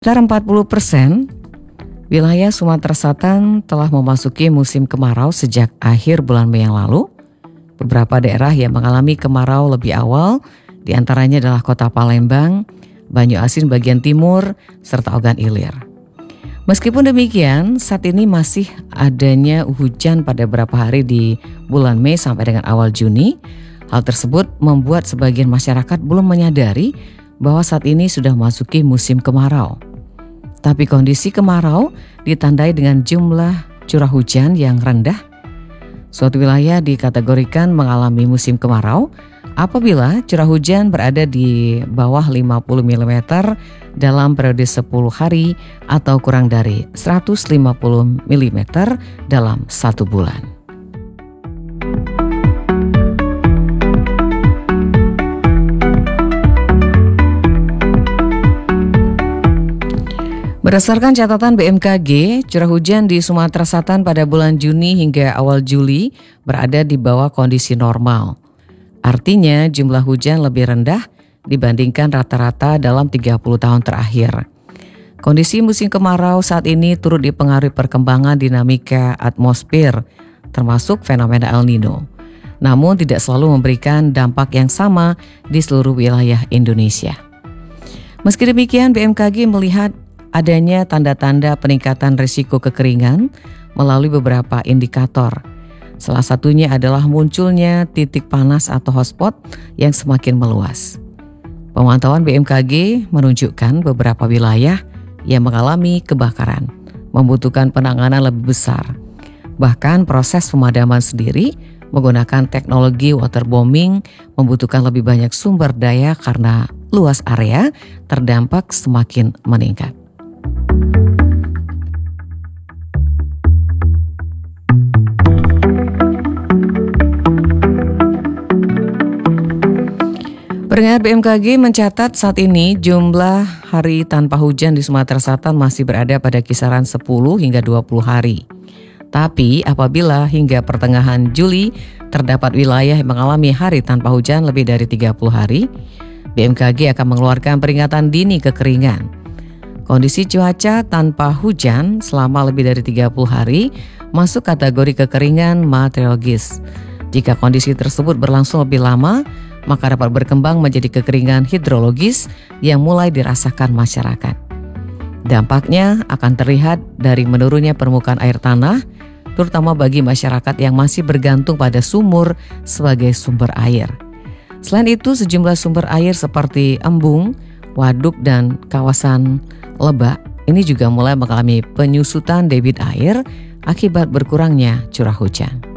Sekitar 40% wilayah Sumatera Selatan telah memasuki musim kemarau sejak akhir bulan Mei yang lalu. Beberapa daerah yang mengalami kemarau lebih awal, diantaranya adalah Kota Palembang, Banyu Asin bagian timur, serta Ogan Ilir. Meskipun demikian, saat ini masih adanya hujan pada beberapa hari di bulan Mei sampai dengan awal Juni. Hal tersebut membuat sebagian masyarakat belum menyadari bahwa saat ini sudah memasuki musim kemarau. Tapi kondisi kemarau ditandai dengan jumlah curah hujan yang rendah. Suatu wilayah dikategorikan mengalami musim kemarau apabila curah hujan berada di bawah 50 mm dalam periode 10 hari atau kurang dari 150 mm dalam 1 bulan. Berdasarkan catatan BMKG, curah hujan di Sumatera Selatan pada bulan Juni hingga awal Juli berada di bawah kondisi normal. Artinya jumlah hujan lebih rendah dibandingkan rata-rata dalam 30 tahun terakhir. Kondisi musim kemarau saat ini turut dipengaruhi perkembangan dinamika atmosfer, termasuk fenomena El Nino. Namun tidak selalu memberikan dampak yang sama di seluruh wilayah Indonesia. Meski demikian, BMKG melihat adanya tanda-tanda peningkatan risiko kekeringan melalui beberapa indikator. Salah satunya adalah munculnya titik panas atau hotspot yang semakin meluas. Pemantauan BMKG menunjukkan beberapa wilayah yang mengalami kebakaran, membutuhkan penanganan lebih besar. Bahkan proses pemadaman sendiri menggunakan teknologi waterbombing membutuhkan lebih banyak sumber daya karena luas area terdampak semakin meningkat. Pendengar, BMKG mencatat saat ini jumlah hari tanpa hujan di Sumatera Selatan masih berada pada kisaran 10 hingga 20 hari. Tapi apabila hingga pertengahan Juli terdapat wilayah yang mengalami hari tanpa hujan lebih dari 30 hari, BMKG akan mengeluarkan peringatan dini kekeringan. Kondisi cuaca tanpa hujan selama lebih dari 30 hari masuk kategori kekeringan meteorologis. Jika kondisi tersebut berlangsung lebih lama, maka dapat berkembang menjadi kekeringan hidrologis yang mulai dirasakan masyarakat. Dampaknya akan terlihat dari menurunnya permukaan air tanah, terutama bagi masyarakat yang masih bergantung pada sumur sebagai sumber air. Selain itu, sejumlah sumber air seperti embung, waduk, dan kawasan lebak ini juga mulai mengalami penyusutan debit air akibat berkurangnya curah hujan.